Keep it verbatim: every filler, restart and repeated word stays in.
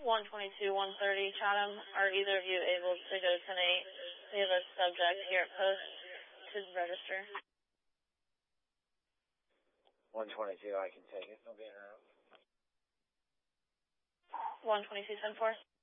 one twenty-two, one thirty, Chatham. Are either of you able to go to ten eight? We have a subject here at post to register. one twenty-two, I can take it. I'll be in a row. one twenty-two, ten four.